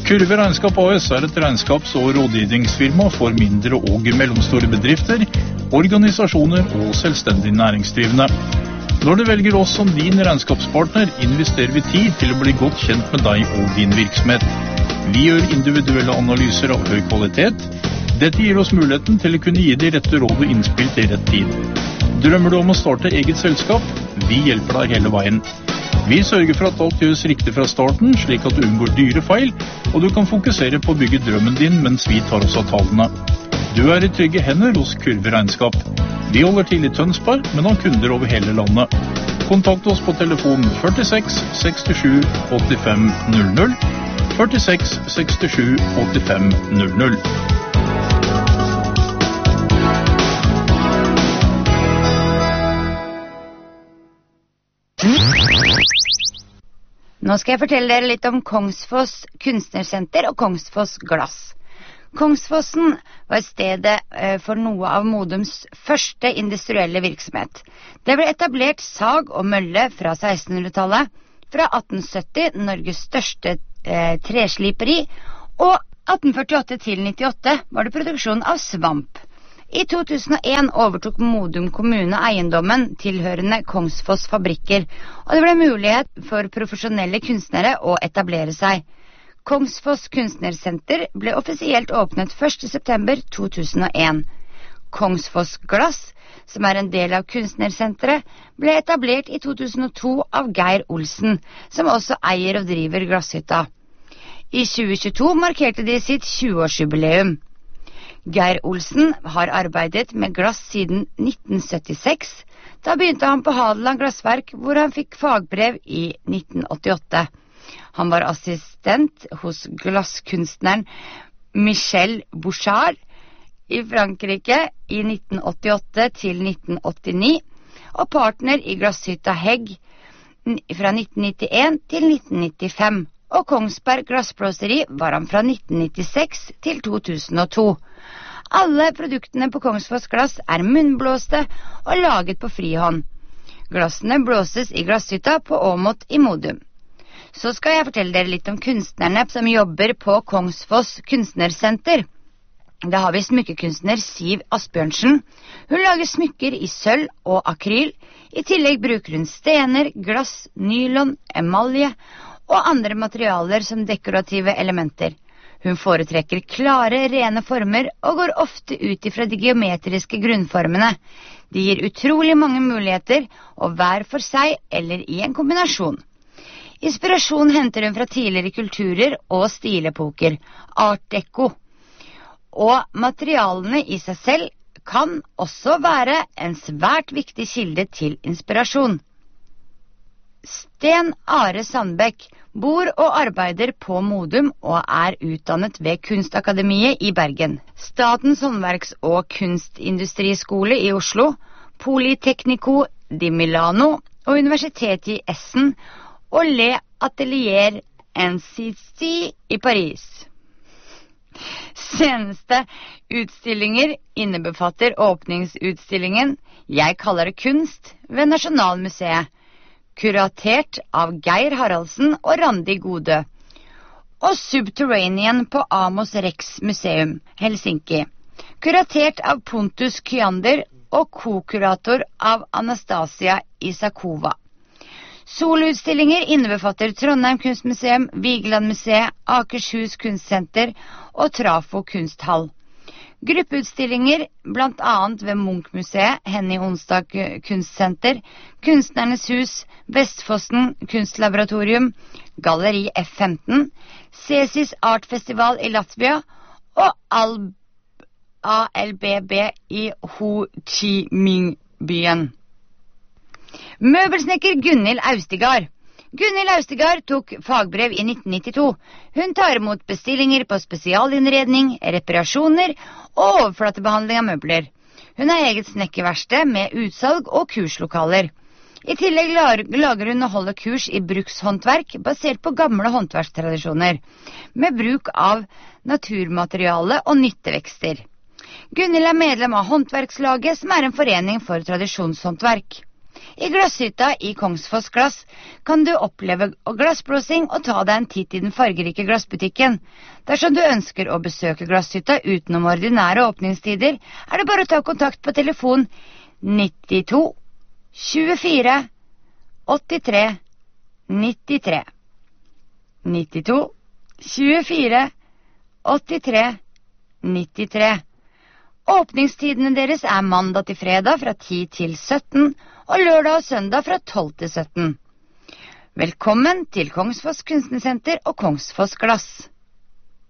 Kurve Regnskap AS er et regnskaps- og rådgivningsfirma for mindre og mellomstore bedrifter, organisasjoner og selvstendig næringsdrivende. Når du velger oss som din regnskapspartner, investerer vi tid til å bli godt kjent med deg og din virksomhet. Vi gjør individuelle analyser av høy kvalitet. Dette gir oss muligheten til å kunne gi de rette råd og innspill til rett tid. Drømmer du om å starte eget selskap? Vi hjelper deg hele veien. Vi sørger for at alt gjøres riktig fra starten, slik at du unngår dyre feil, og du kan fokusere på å bygge drømmen din mens vi tar oss av tallene. Du er i trygge hender hos Kurve Regnskap. Vi holder til i Tønsberg, men har kunder over hele landet. Kontakt oss på telefon 46 67 85 00, 46 67 85 00. Nå skal jeg fortelle dere litt om Kongsfoss Kunstnersenter og Kongsfoss Glass. Kongsfossen var stedet for noe av Modums første industrielle virksomhet. Det ble etablert sag og mølle fra 1600-tallet, fra 1870 Norges største tresliperi, og 1848 til 98 var det produksjon av svamp. I 2001 overtok Modum kommune eiendommen tilhørende Kongsfoss fabrikker, og det ble mulighet for profesjonelle kunstnere å etablere seg. Kongsfoss Kunstnersenter ble offisielt åpnet 1. september 2001. Kongsfoss Glass, som er en del av Kunstnersenteret, ble etablert i 2002 av Geir Olsen, som også eier og driver glasshytta. I 2022 markerte de sitt 20-årsjubileum. Geir Olsen har arbeidet med glass siden 1976. Da begynte han på Hadeland Glassverk, hvor han fikk fagbrev i 1988. Han var assistent hos glasskunstneren Michel Bouchard i Frankrike i 1988 til 1989, og partner i glasshytta Hegg fra 1991 til 1995. Og Kongsberg Glassblåseri var han fra 1996 til 2002. Alle produktene på Kongsfoss Glass er munnblåste og laget på frihånd. Glassene blåses i glasshytta på Åmot i Modum. Så skal jeg fortelle dere litt om kunstnerne som jobber på Kongsfoss Kunstnersenter. Da har vi smykkekunstner Siv Asbjørnsen. Hun lager smykker i sølv og akryl. I tillegg bruker hun stener, glass, nylon, emalje og andre materialer som dekorative elementer. Hun foretrekker klare, rene former og går ofte ut ifra de geometriske grunnformene. De gir utrolig mange muligheter, og hver for seg eller i en kombinasjon. Inspirasjon henter hun fra tidligere kulturer og stilepoker, art deco. Og materialene i seg selv kan også være en svært viktig kilde til inspirasjon. Sten Are Sandbekk bor og arbeider på Modum og er utdannet ved Kunstakademiet i Bergen, Statens håndverks- og kunstindustriskole i Oslo, Politecnico di Milano og Universitetet i Essen og Le Atelier NCC i Paris. Seneste utstillinger innebefatter åpningsutstillingen Jeg kaller det kunst ved Nasjonalmuseet, kuratert av Geir Haraldsen og Randi Gode, og Subterranean på Amos Rex Museum, Helsinki, kuratert av Pontus Kyander og ko-kurator av Anastasia Isakova. Solutstillinger innebefatter Trondheim Kunstmuseum, Vigeland Museet, Akershus Kunstsenter og Trafo Kunsthall. Gruppeutstillinger blant annet ved Munch-museet, Henny Onsdag Kunstsenter, Kunstnernes hus, Vestfossen Kunstlaboratorium, Galleri F15, Cesis Art Festival i Latvia og ALBB i Ho Chi Minh-byen. Møbelsnekker Gunhild Austigard. Gunhild Austigard tok fagbrev i 1992. Hun tar imot bestillinger på spesialinnredning, reparasjoner og overflatebehandling av møbler. Hun har eget snekkerverksted med utsalg og kurslokaler. I tillegg lager hun og holder kurs i brukshåndverk basert på gamle håndverkstradisjoner, med bruk av naturmateriale og nyttevekster. Gunhild er medlem av Håndverkslaget, som er en forening for tradisjonshåndverk. I glasshytta i Kongsfoss Glass kan du oppleve glassblåsing og ta deg en titt i den fargerike glassbutikken. Dersom du ønsker å besøke glasshytta utenom ordinære åpningstider, er det bare å ta kontakt på telefon 92 24 83 93. 92 24 83 93. Åpningstidene deres er mandag til fredag fra 10 til 17 og lørdag og søndag fra 12 til 17. Velkommen til Kongsfoss Kunstnersenter og Kongsfoss Glass.